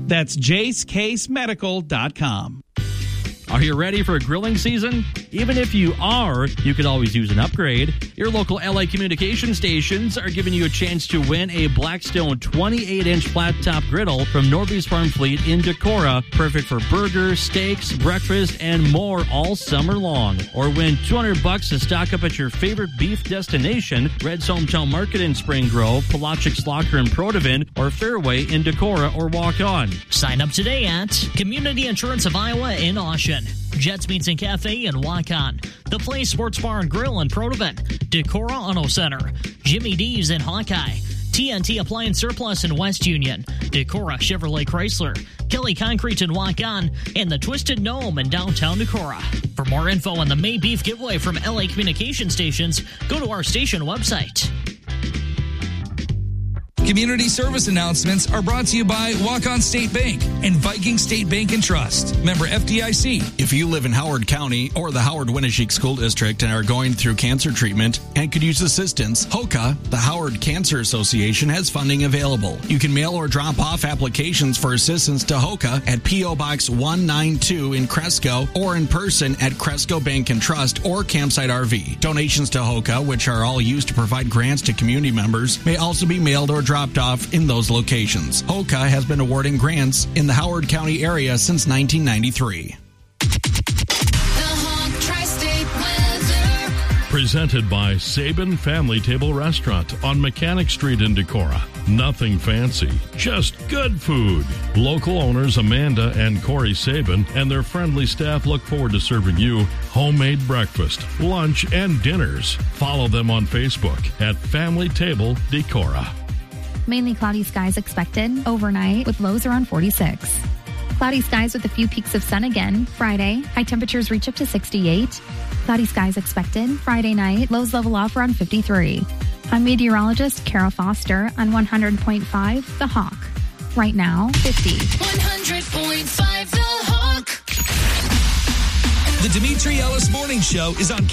That's JaceCaseMedical.com. Are you ready for grilling season? Even if you are, you could always use an upgrade. Your local LA communication stations are giving you a chance to win a Blackstone 28-inch flat-top griddle from Norby's Farm Fleet in Decorah. Perfect for burgers, steaks, breakfast, and more all summer long. Or win $200 to stock up at your favorite beef destination, Red's Hometown Market in Spring Grove, Palachik's Locker in Protivin, or Fairway in Decorah or Walk On. Sign up today at Community Insurance of Iowa in Austin, Jets Meats and Cafe in Waukon, The Place Sports Bar and Grill in Protivin, Decorah Auto Center, Jimmy D's in Hawkeye, TNT Appliance Surplus in West Union, Decorah Chevrolet Chrysler, Kelly Concrete in Waukon, and the Twisted Gnome in downtown Decorah. For more info on the May Beef giveaway from LA Communication Stations, go to our station website. Community service announcements are brought to you by Walk-On State Bank and Viking State Bank and Trust. Member FDIC. If you live in Howard County or the Howard-Winneshiek School District and are going through cancer treatment and could use assistance, HOCA, the Howard Cancer Association, has funding available. You can mail or drop off applications for assistance to HOCA at P.O. Box 192 in Cresco or in person at Cresco Bank and Trust or Campsite RV. Donations to HOCA, which are all used to provide grants to community members, may also be mailed or dropped off in those locations. HOCA has been awarding grants in the Howard County area since 1993. Presented by Sabin Family Table Restaurant on Mechanic Street in Decorah. Nothing fancy, just good food. Local owners Amanda and Corey Sabin and their friendly staff look forward to serving you homemade breakfast, lunch, and dinners. Follow them on Facebook at Family Table Decorah. Mainly cloudy skies expected overnight with lows around 46. Cloudy skies with a few peaks of sun again. Friday, high temperatures reach up to 68. Cloudy skies expected. Friday night, lows level off around 53. I'm meteorologist Kara Foster on 100.5 The Hawk. Right now, 50. 100.5 The Hawk. The Dimitri Ellis Morning Show is on